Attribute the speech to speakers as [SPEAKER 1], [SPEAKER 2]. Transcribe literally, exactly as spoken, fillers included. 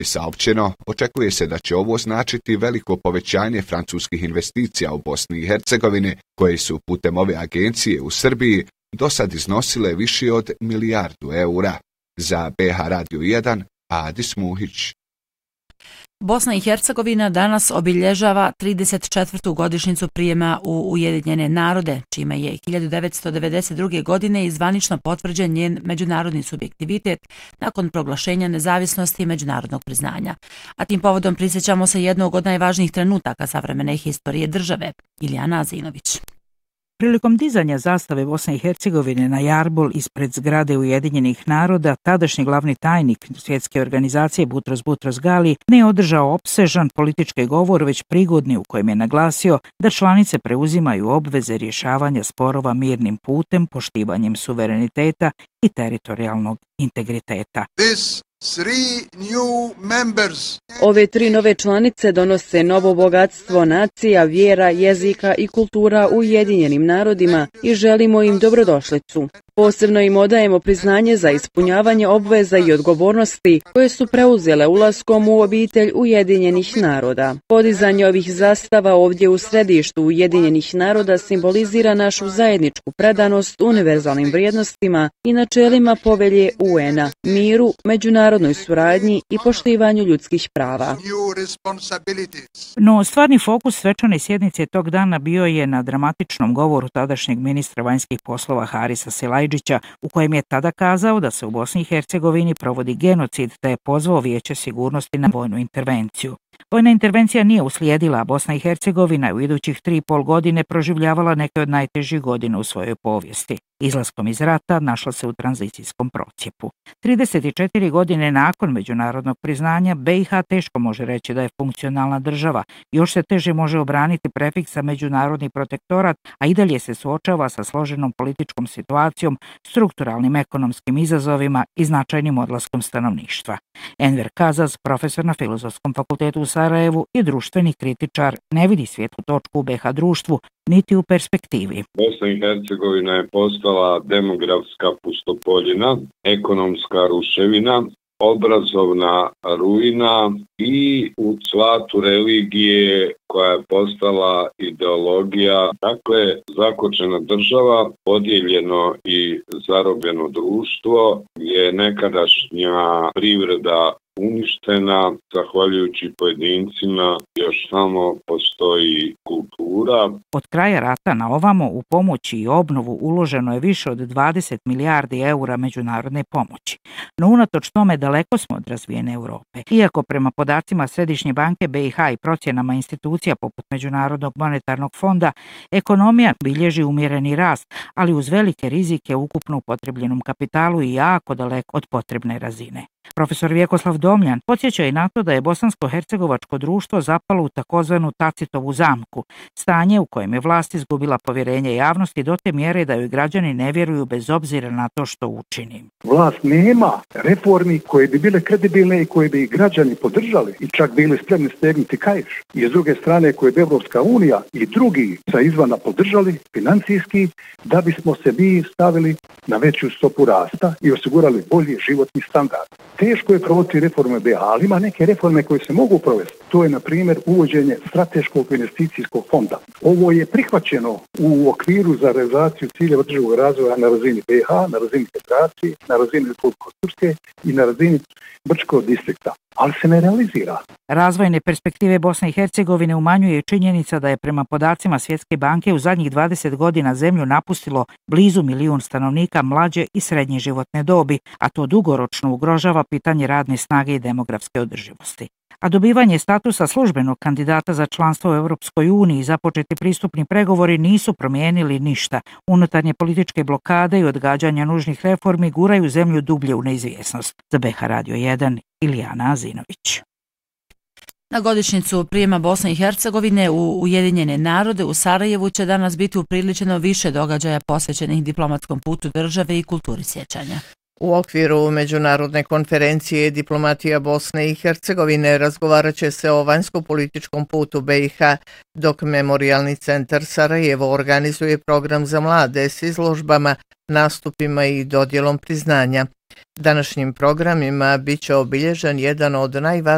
[SPEAKER 1] je saopćeno, očekuje se da će ovo značiti veliko povećanje francuskih investicija u Bosni i Hercegovini, koje su putem ove agencije u Srbiji do sad iznosile više od milijardu eura. Za B H Radio jedan, Adis Muhić.
[SPEAKER 2] Bosna i Hercegovina danas obilježava trideset četvrtu godišnjicu prijema u Ujedinjene narode, čime je hiljadu devetsto devedeset druge. godine izvanično potvrđen njen međunarodni subjektivitet nakon proglašenja nezavisnosti i međunarodnog priznanja. A tim povodom prisjećamo se jednog od najvažnijih trenutaka savremene historije države, Ilijana Azinović.
[SPEAKER 3] Prilikom dizanja zastave Bosne i Hercegovine na jarbol ispred zgrade Ujedinjenih naroda, tadašnji glavni tajnik svjetske organizacije Butros Butros Gali ne održao opsežan politički govor, već prigodni u kojem je naglasio da članice preuzimaju obveze rješavanja sporova mirnim putem, poštivanjem suvereniteta i teritorijalnog integriteta.
[SPEAKER 4] Ove tri nove članice donose novo bogatstvo nacija, vjera, jezika i kultura u Ujedinjenim narodima i želimo im dobrodošlicu. Posebno im odajemo priznanje za ispunjavanje obveza i odgovornosti koje su preuzele ulaskom u obitelj Ujedinjenih naroda. Podizanje ovih zastava ovdje u središtu Ujedinjenih naroda simbolizira našu zajedničku predanost univerzalnim vrijednostima i načelima povelje U N-a, miru, međunarodnoj suradnji i poštivanju ljudskih prava.
[SPEAKER 3] No, stvarni fokus svečane sjednice tog dana bio je na dramatičnom govoru tadašnjeg ministra vanjskih poslova Harisa Silajdžića, u kojem je tada kazao da se u Bosni i Hercegovini provodi genocid, te je pozvao Vijeće sigurnosti na vojnu intervenciju. Vojna intervencija nije uslijedila, a Bosna i Hercegovina u idućih tri i pol godine proživljavala neke od najtežih godina u svojoj povijesti. Izlaskom iz rata našla se u tranzicijskom procjepu. trideset četiri godine nakon međunarodnog priznanja, B i H teško može reći da je funkcionalna država. Još se teže može obraniti prefiksa međunarodni protektorat, a i dalje se suočava sa složenom političkom situacijom, strukturalnim ekonomskim izazovima i značajnim odlaskom stanovništva. Enver Kazaz, profesor na Filozofskom fakultetu u Sarajevu i društveni kritičar, ne vidi svijetlu točku u B H društvu, niti u perspektivi.
[SPEAKER 5] Bosna i Hercegovina je postala demografska pustopoljina, ekonomska ruševina, obrazovna ruina i u cvatu religije koja je postala ideologija. Dakle, zakočena država, podijeljeno i zarobljeno društvo, je nekadašnja privreda uništena, zahvaljujući pojedincima još samo postoji kultura.
[SPEAKER 3] Od kraja rata na ovamo u pomoći i obnovu uloženo je više od dvadeset milijardi eura međunarodne pomoći. No unatoč tome daleko smo od razvijene Europe. Iako prema podacima Središnje banke B i H i procjenama institucija poput Međunarodnog monetarnog fonda, ekonomija bilježi umjereni rast, ali uz velike rizike ukupno upotrebljenom kapitalu i jako daleko od potrebne razine. Profesor Vjekoslav Domljan podsjeća i na to da je bosansko-hercegovačko društvo zapalo u takozvanu Tacitovu zamku, stanje u kojem je vlast izgubila povjerenje javnosti do te mjere da joj građani ne vjeruju bez obzira na to što učini.
[SPEAKER 6] Vlast nema reformi koje bi bile kredibilne i koje bi građani podržali i čak bili spremni stegnuti kaiš. I s druge strane koje bi Evropska unija i drugi sa izvana podržali financijski da bismo se mi stavili na veću stopu rasta i osigurali bolji životni standard. Teško je provoditi reforme B H, ali ima neke reforme koje se mogu provesti. To je, na primjer, uvođenje strateškog investicijskog fonda. Ovo je prihvaćeno u okviru za realizaciju ciljeva održivog razvoja na razini B H, na razini Federacije, na razini Republike Srpske i na razini Brčkog distrikta, ali se ne realizira.
[SPEAKER 3] Razvojne perspektive Bosne i Hercegovine umanjuje činjenica da je prema podacima Svjetske banke u zadnjih dvadeset godina zemlju napustilo blizu milijun stanovnika mlađe i srednje životne dobi, a to dugoročno ugrožava pitanje radne snage i demografske održivosti. A dobivanje statusa službenog kandidata za članstvo u Europskoj uniji i započeti pristupni pregovori nisu promijenili ništa. Unutarnje političke blokade i odgađanja nužnih reformi guraju zemlju dublje u neizvjesnost. Za B H Radio jedan, Ilijana Azinović.
[SPEAKER 2] Na godišnjicu prijema Bosne i Hercegovine u Ujedinjene narode u Sarajevu će danas biti upriličeno više događaja posvećenih diplomatskom putu države i kulturi sjećanja.
[SPEAKER 7] U okviru međunarodne konferencije Diplomatija Bosne i Hercegovine razgovarat će se o vanjsko-političkom putu B i H, dok Memorijalni centar Sarajevo organizuje program za mlade s izložbama, nastupima i dodjelom priznanja. Današnjim programima bit će obilježen jedan od najvažnijih